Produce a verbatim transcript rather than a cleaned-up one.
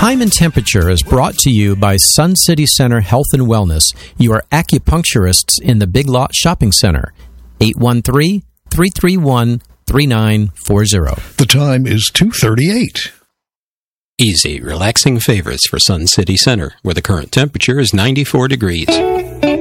Time and Temperature is brought to you by Sun City Center Health and Wellness. You are acupuncturists in the Big Lot Shopping Center. eight one three, three three one, three nine four zero. The time is two thirty-eight. Easy, relaxing favorites for Sun City Center, where the current temperature is ninety-four degrees.